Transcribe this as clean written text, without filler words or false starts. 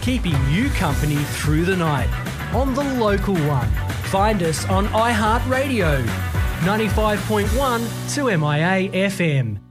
keeping you company through the night on the local one. Find us on iHeartRadio, 95.1 to MIA FM.